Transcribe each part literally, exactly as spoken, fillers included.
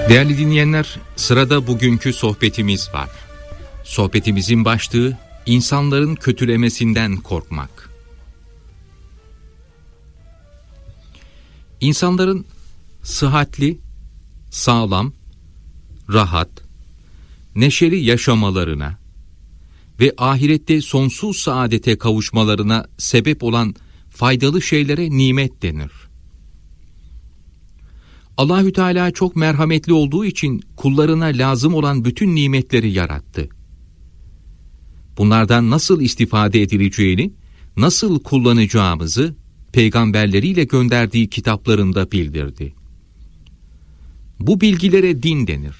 Değerli dinleyenler, sırada bugünkü sohbetimiz var. Sohbetimizin başlığı, insanların kötülemesinden korkmak. İnsanların sıhhatli, sağlam, rahat, neşeli yaşamalarına ve ahirette sonsuz saadete kavuşmalarına sebep olan faydalı şeylere nimet denir. Allahü Teala çok merhametli olduğu için kullarına lazım olan bütün nimetleri yarattı. Bunlardan nasıl istifade edileceğini, nasıl kullanacağımızı peygamberleriyle gönderdiği kitaplarında bildirdi. Bu bilgilere din denir.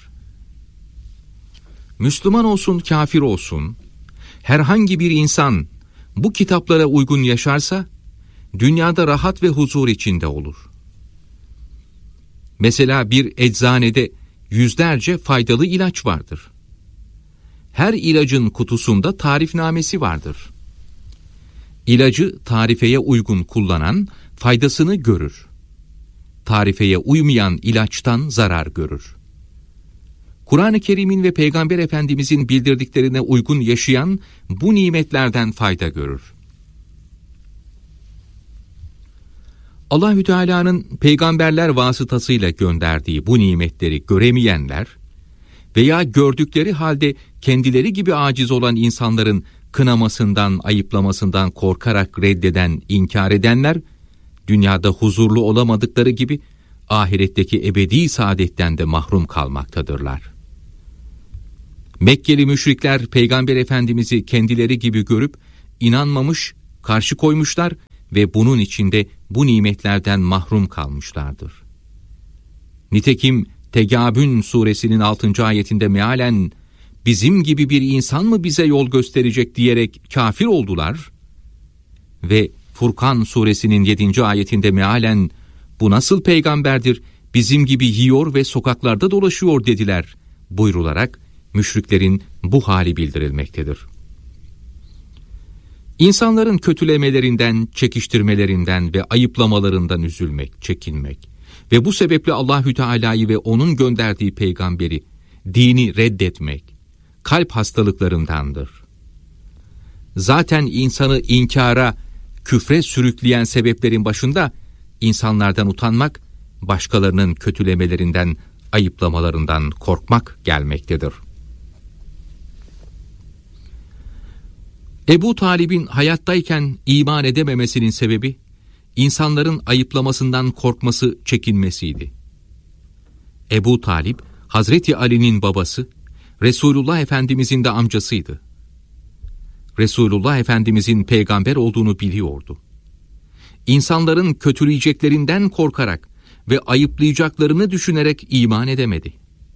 Müslüman olsun, kafir olsun, herhangi bir insan bu kitaplara uygun yaşarsa, dünyada rahat ve huzur içinde olur. Mesela bir eczanede yüzlerce faydalı ilaç vardır. Her ilacın kutusunda tarifnamesi vardır. İlacı tarifeye uygun kullanan faydasını görür. Tarifeye uymayan ilaçtan zarar görür. Kur'an-ı Kerim'in ve Peygamber Efendimizin bildirdiklerine uygun yaşayan bu nimetlerden fayda görür. Allahü Teala'nın peygamberler vasıtasıyla gönderdiği bu nimetleri göremeyenler veya gördükleri halde kendileri gibi aciz olan insanların kınamasından, ayıplamasından korkarak reddeden, inkar edenler, dünyada huzurlu olamadıkları gibi ahiretteki ebedi saadetten de mahrum kalmaktadırlar. Mekkeli müşrikler Peygamber Efendimiz'i kendileri gibi görüp inanmamış, karşı koymuşlar ve bunun içinde bu nimetlerden mahrum kalmışlardır. Nitekim Tegâbün suresinin altıncı ayetinde mealen bizim gibi bir insan mı bize yol gösterecek diyerek kafir oldular ve Furkan suresinin yedinci ayetinde mealen bu nasıl peygamberdir, bizim gibi yiyor ve sokaklarda dolaşıyor dediler buyrularak müşriklerin bu hali bildirilmektedir. İnsanların kötülemelerinden, çekiştirmelerinden ve ayıplamalarından üzülmek, çekinmek ve bu sebeple Allahü Teala'yı ve onun gönderdiği peygamberi, dini reddetmek kalp hastalıklarındandır. Zaten insanı inkara, küfre sürükleyen sebeplerin başında insanlardan utanmak, başkalarının kötülemelerinden, ayıplamalarından korkmak gelmektedir. Ebu Talib'in hayattayken iman edememesinin sebebi, insanların ayıplamasından korkması, çekinmesiydi. Ebu Talib, Hazreti Ali'nin babası, Resulullah Efendimizin de amcasıydı. Resulullah Efendimizin peygamber olduğunu biliyordu. İnsanların kötüleyeceklerinden korkarak ve ayıplayacaklarını düşünerek iman edemedi.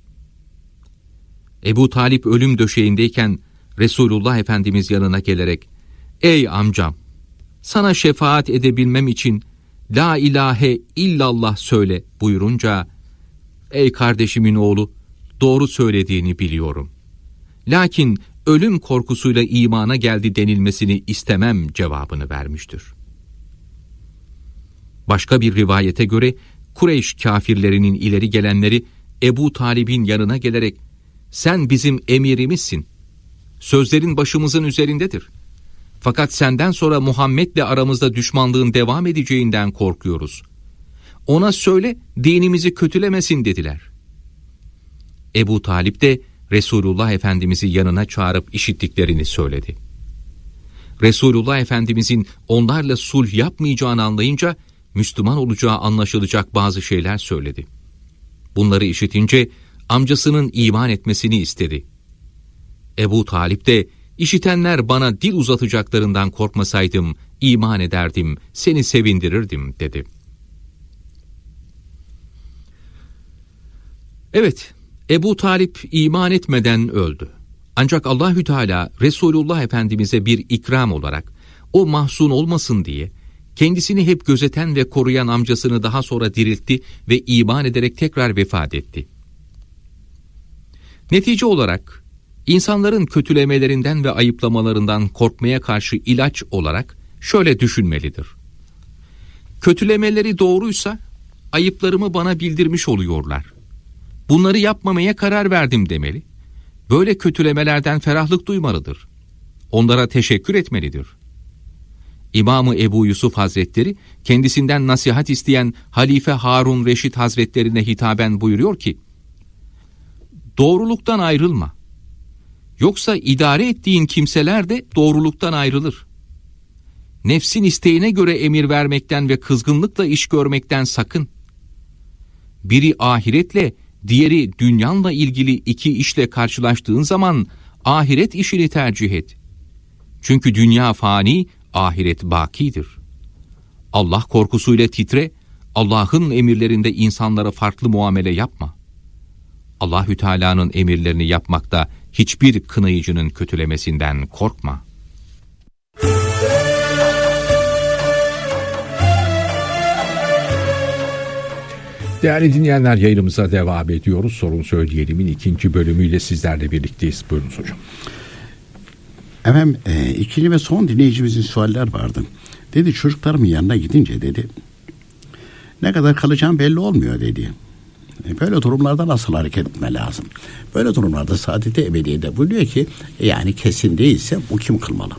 Ebu Talib ölüm döşeğindeyken Resulullah Efendimiz yanına gelerek, "Ey amcam, sana şefaat edebilmem için La ilahe illallah söyle" buyurunca, "Ey kardeşimin oğlu, doğru söylediğini biliyorum. Lakin ölüm korkusuyla imana geldi denilmesini istemem" cevabını vermiştir. Başka bir rivayete göre Kureyş kafirlerinin ileri gelenleri Ebu Talib'in yanına gelerek, "Sen bizim emirimizsin. Sözlerin başımızın üzerindedir. Fakat senden sonra Muhammed'le aramızda düşmanlığın devam edeceğinden korkuyoruz. Ona söyle, dinimizi kötülemesin" dediler. Ebu Talib de Resulullah Efendimiz'i yanına çağırıp işittiklerini söyledi. Resulullah Efendimiz'in onlarla sulh yapmayacağını anlayınca Müslüman olacağı anlaşılacak bazı şeyler söyledi. Bunları işitince amcasının iman etmesini istedi. Ebu Talib de, "İşitenler bana dil uzatacaklarından korkmasaydım iman ederdim, seni sevindirirdim" dedi. Evet, Ebu Talib iman etmeden öldü. Ancak Allahü Teala Resulullah Efendimiz'e bir ikram olarak o mahzun olmasın diye kendisini hep gözeten ve koruyan amcasını daha sonra diriltti ve iman ederek tekrar vefat etti. Netice olarak insanların kötülemelerinden ve ayıplamalarından korkmaya karşı ilaç olarak şöyle düşünmelidir: kötülemeleri doğruysa ayıplarımı bana bildirmiş oluyorlar. bunları yapmamaya karar verdim demeli. Böyle kötülemelerden ferahlık duymalıdır. Onlara teşekkür etmelidir. İmam-ı Ebu Yusuf Hazretleri kendisinden nasihat isteyen Halife Harun Reşit Hazretlerine hitaben buyuruyor ki, doğruluktan ayrılma. Yoksa idare ettiğin kimseler de doğruluktan ayrılır. Nefsin isteğine göre emir vermekten ve kızgınlıkla iş görmekten sakın. Biri ahiretle, diğeri dünyanla ilgili iki işle karşılaştığın zaman ahiret işini tercih et. Çünkü dünya fani, ahiret bakidir. Allah korkusuyla titre, Allah'ın emirlerinde insanlara farklı muamele yapma. Allahü Teala'nın emirlerini yapmakta hiçbir kınayıcının kötülemesinden korkma. Değerli dinleyenler, yayınımıza devam ediyoruz. Sorun Söyleyelim'in ikinci bölümüyle sizlerle birlikteyiz. Buyurunuz hocam. Efendim e, ikinci ve son dinleyicimizin sualler vardı. Dedi çocuklarımın yanına gidince dedi ne kadar kalacağım belli olmuyor dedi. E, böyle durumlarda nasıl hareket etme lazım? Böyle durumlarda Saadet-i Ebediye'de buyuruyor ki yani kesin değilse mukim kılmalı.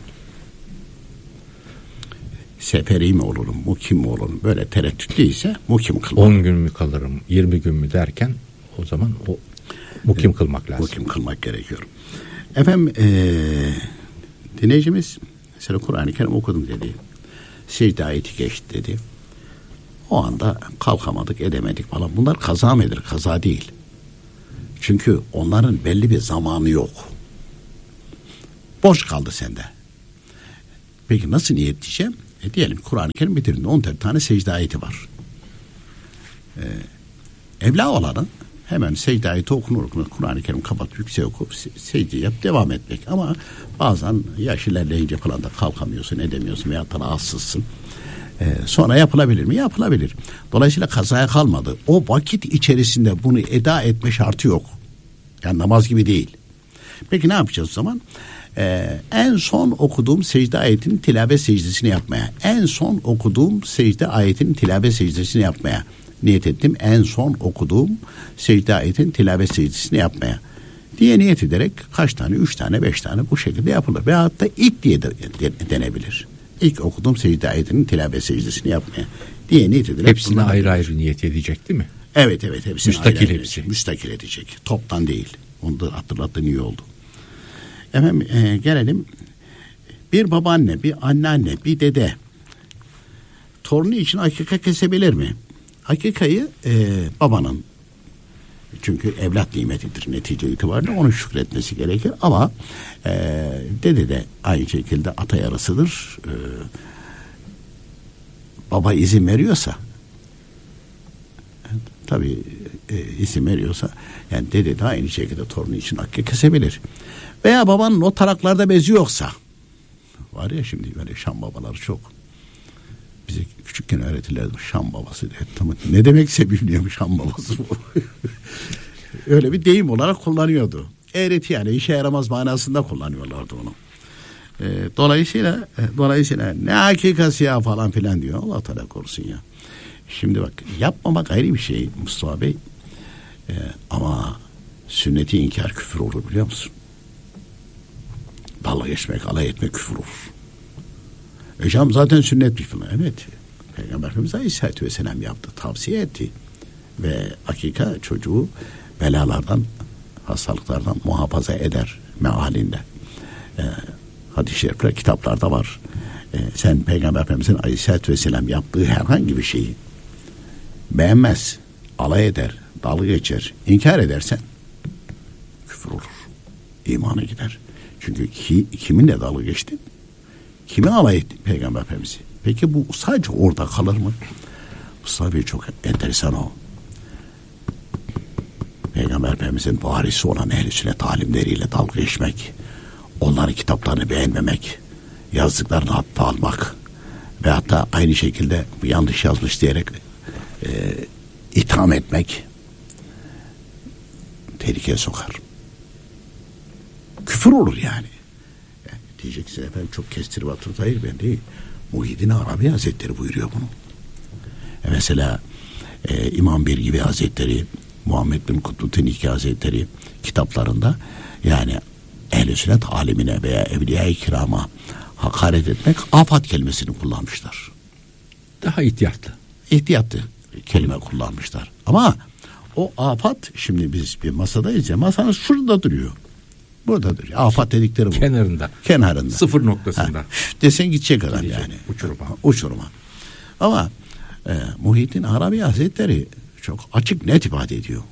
Seferi mi olurum, mukim mi olurum? Böyle tereddütlüyse mukim kılmalı. on gün mü kalırım, yirmi gün mü derken o zaman o mukim kılmak lazım. Mukim kılmak gerekiyor. Efendim ee, dinleyicimiz mesela Kur'an-ı Kerim okudum dedi. Secde ayeti geçti dedi. O anda kalkamadık, edemedik falan. Bunlar kaza mıdır? Kaza değil. Çünkü onların belli bir zamanı yok. Boş kaldı sende. Peki nasıl niyet diyeceğim? E diyelim Kur'an-ı Kerim bitirdiğinde on dört tane secde ayeti var. Ee, evla olanın hemen secde ayeti okunur okunur Kur'an-ı Kerim kapat yüksek okup secde yap devam etmek. Ama bazen yaş ilerleyince falan da kalkamıyorsun, edemiyorsun veya rahatsızsın. Ee, sonra yapılabilir mi? Yapılabilir. Dolayısıyla kazaya kalmadı. O vakit içerisinde bunu eda etme şartı yok. Yani namaz gibi değil. Peki ne yapacağız o zaman? Ee, en son okuduğum secde ayetinin tilavet secdesini yapmaya. En son okuduğum secde ayetinin tilavet secdesini yapmaya. Niyet ettim. En son okuduğum secde ayetinin tilavet secdesini yapmaya. Diye niyet ederek kaç tane? Üç tane, beş tane bu şekilde yapılır. Veyahut da ilk diye de denebilir. İlk okuduğum secde ayetinin tilavet secdesini yapmaya. Diye niyet ederek. Hepsine ayrı ayrı niyet edecek değil mi? Evet evet. Hepsine müstakil ayrı hepsi. Ayrı, müstakil edecek. Toptan değil. Onu da hatırlattığın iyi oldu. Efendim e, gelelim. Bir babaanne, bir anneanne, bir dede torunu için akika kesebilir mi? Akikayı e, babanın, çünkü evlat nimetidir netice itibariyle, onu şükretmesi gerekir. Ama e, dede de aynı şekilde ata yarısıdır. E, baba izin veriyorsa, tabii e, izin veriyorsa, yani dede de aynı şekilde torunu için akika kesebilir. Veya babanın o taraklarda bezi yoksa, var ya şimdi böyle Şam babaları çok. Bize küçükken öğretirlerdi Şam babası diye. Tamam. Ne demekse bilmiyorum Şam babası bu. Öyle bir deyim olarak kullanıyordu. Eğreti yani işe yaramaz manasında kullanıyorlardı onu. E, dolayısıyla e, dolayısıyla ne hakikası ya falan filan diyor. Allah Teala korusun ya. Şimdi bak, yapmamak ayrı bir şey Mustafa Bey. E, ama sünneti inkar küfür olur, biliyor musun? Dalga geçmek, alay etmek küfür olur. Hocam zaten sünnet bir falan. Evet. Peygamber Efendimiz Aleyhisselatü Vesselam yaptı. Tavsiye etti. Ve hakika çocuğu belalardan, hastalıklardan muhafaza eder mealinde. Ee, hadis-i şerifler kitaplarda var. Ee, sen Peygamber Efendimiz'in Aleyhisselatü Vesselam yaptığı herhangi bir şeyi beğenmez, alay eder, dalga geçer, inkar edersen küfür olur. İmana gider. Çünkü ki, kiminle dalga geçtin? Kimi alay etti Peygamber Efendimiz'i? Peki bu sadece orada kalır mı? Mustafa Bey, çok enteresan o. Peygamber Efendimiz'in varisi olan ehl-i sünnet alimleriyle dalga geçmek, onların kitaplarını beğenmemek, yazdıklarını hatta almak ve hatta aynı şekilde yanlış yazmış diyerek e, itham etmek tehlikeye sokar. Küfür olur yani. yani diyeceksin efendim çok kestirip atır. Hayır, ben değil. Muhyiddin Arabi Hazretleri buyuruyor bunu. E mesela e, İmam Bir gibi Hazretleri, Muhammed bin Kutlu Teniki Hazretleri kitaplarında yani ehl-i sünnet alimine veya evliya-i kirama hakaret etmek afat kelimesini kullanmışlar. Daha ihtiyatlı. İhtiyatlı kelime kullanmışlar. Ama o afat, şimdi biz bir masadayız ya, masanın şurada duruyor. Burada duruyor. Afat dedikleri bu. Kenarında. Kenarında. Sıfır noktasında. Ha, desen gidecek kadar gidecek, yani. Uçuruma. Uçuruma. Ama e, Muhyiddin Arabi Hazretleri çok açık net ifade ediyor.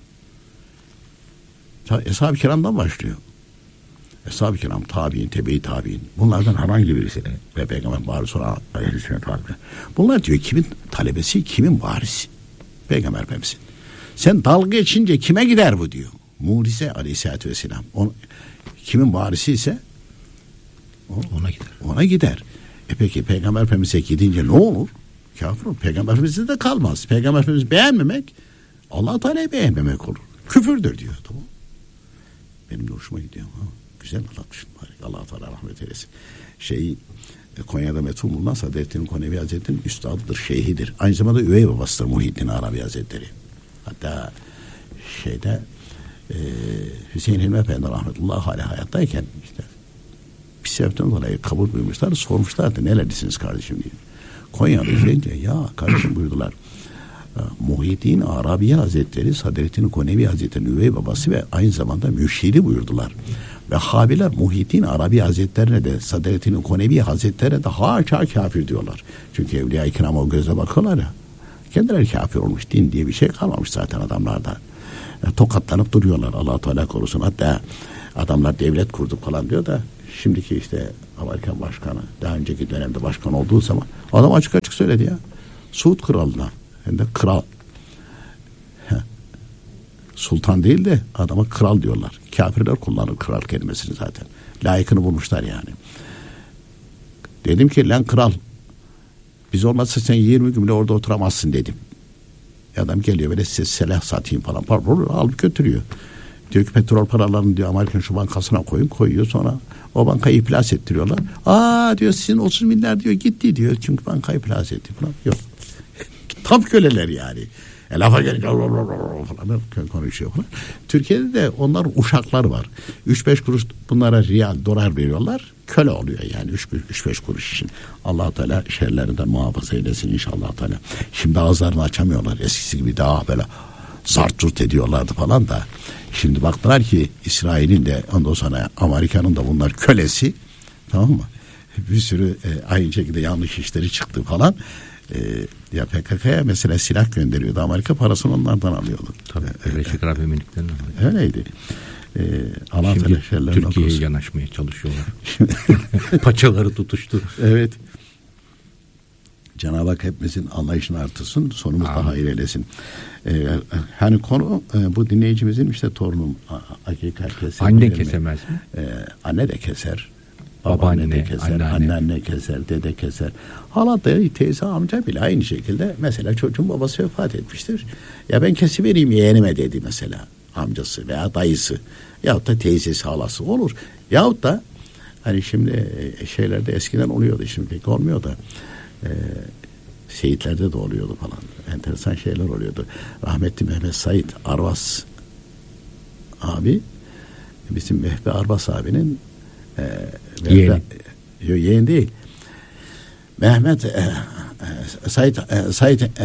Eshab-ı Kiram'dan başlıyor. Eshab-ı Kiram, tabi'in, tebe-i tabi'in. Bunlardan herhangi birisini ve Peygamber bari sonra ehl-i sünnet alimleri. Bunlar diyor kimin talebesi, kimin varisi? Peygamber Efendimiz'in. Sen dalga geçince kime gider bu diyor. Mucize aleyhissalatü vesselam. On, kimin varisi ise o, ona gider. Ona gider. E peki Peygamber Efendimiz'e gidince ne olur? Kafir olur. Peygamber Efendimiz'e de kalmaz. Peygamber Efendimiz'i beğenmemek Allah Teala'yı beğenmemek olur. Küfürdür diyor. Tamam. Benim de hoşuma gidiyor. Ha, güzel anlatmışım. Allah Teala rahmet eylesin. Şey, Konya'da metul bulunan Sadrettin Konevi Hazretleri'nin üstadıdır, şeyhidir. Aynı zamanda üvey babasıdır Muhyiddin Arabi Hazretleri. Hatta şeyde e, Hüseyin Hilmi Efendi rahmetullahi aleyh hayattayken işte bir sebepten dolayı kabul buyurmuşlar, sormuşlardı nerelisiniz kardeşim diye. Konya'da gelince ya kardeşim buyurdular. Muhyiddin Arabi Hazretleri Sadrettin Konevi Hazretleri'nin üvey babası ve aynı zamanda mürşidi buyurdular. Ve Habiler Muhyiddin Arabi Hazretlerine de Sadrettin Konevi Hazretlerine de haşa kafir diyorlar. Çünkü Evliya-i Kiram o göze bakıyorlar ya. Kendileri kafir olmuş, din diye bir şey kalmamış zaten adamlarda. E, tokatlanıp duruyorlar, Allah Teala korusun. Hatta adamlar devlet kurduk falan diyor da şimdiki işte Amerikan başkanı daha önceki dönemde başkan olduğu zaman adam açık açık söyledi ya. Suud kralına hem de kral. Heh. Sultan değil de adama kral diyorlar. Kafirler kullanır kral kelimesini zaten. Layıkını bulmuşlar yani. Dedim ki lan kral, biz olmazsa sen yirmi gün bile orada oturamazsın dedim. Adam geliyor böyle size silah satayım falan. Pardon, alıp götürüyor. Diyor ki petrol paralarını diyor Amerikan şu bankasına koyun, koyuyor, sonra o bankayı iflas ettiriyorlar. Aa diyor sizin otuz milyar diyor gitti diyor. Çünkü bankayı iflas etti falan. Yok. Tam köleler yani. E, lafa gelince falan konuşuyor falan. Türkiye'de de onların uşaklar var. üç beş kuruş bunlara riyal, dolar veriyorlar. Köle oluyor yani üç beş kuruş için. Allah Teala şerlerinden muhafaza eylesin inşallah Teala. Şimdi ağızlarını açamıyorlar. Eskisi gibi daha böyle zart zurt ediyorlardı falan da. Şimdi baktılar ki İsrail'in de ondan sonra Amerika'nın da bunlar kölesi. Tamam mı? Bir sürü e, aynı şekilde yanlış işleri çıktı falan. E, ya P K K'ya mesela silah gönderiyordu. Amerika parasını onlardan alıyordu. Tabii. Birleşik Arap Emirlikleri'nden alıyordu. Öyleydi. Ee, Allah Şimdi Türkiye'ye yanaşmaya çalışıyorlar. Paçaları tutuştu. Evet. Cenab-ı Hak hepimizin anlayışını artırsın. Sonumuz Amin. daha iyi eylesin. Ee, hani konu e, bu dinleyicimizin işte torunum hakikat keser. Anne kesemez mi? Ee, anne de keser. Babaanne, Babaanne de keser. anneanne. Anneanne keser. Dede keser. Hala dayı, teyze, amca bile aynı şekilde. Mesela çocuğun babası vefat etmiştir. Ya ben kesivereyim yeğenime dedi mesela. Amcası veya dayısı. Yahut da teyzesi, halası olur. Yahut da hani şimdi şeylerde eskiden oluyordu. Şimdi pek olmuyor da e, seyitlerde de oluyordu falan. Enteresan şeyler oluyordu. Rahmetli Mehmet Said Arvas abi, bizim Mehmet Arvas abinin e, yeğeni. Yok yeğen değil. Mehmet e, e, Said e, Said e,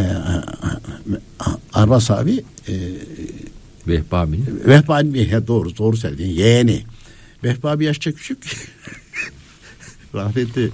Arvas abi e, Vehbi abinin. Vehbi abinin doğru doğru söyledin. Yeğeni. Vehbi abi yaşça küçük. Rahmetli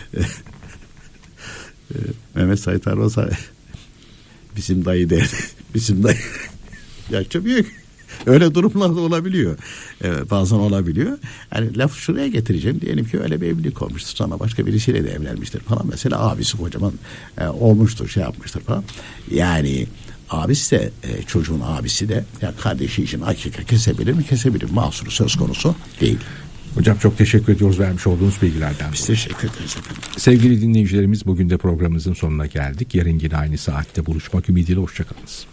Mehmet Said Arvas abi bizim dayı derdi. Bizim dayı yaşça büyük. Öyle durumlar da olabiliyor. Evet, bazen olabiliyor. Yani laf şuraya getireceğim. Diyelim ki öyle bir evlilik olmuştur. Sonra başka birisiyle de evlenmiştir falan. Mesela abisi kocaman e, olmuştur, şey yapmıştır falan. Yani abisi de e, çocuğun abisi de ya kardeşi için hakika kesebilir mi? Kesebilir. Mahsuru söz konusu değil. Hocam çok teşekkür ediyoruz vermiş olduğunuz bilgilerden. Biz teşekkür ederiz efendim. Sevgili dinleyicilerimiz, bugün de programımızın sonuna geldik. Yarın yine aynı saatte buluşmak ümidiyle hoşçakalınız.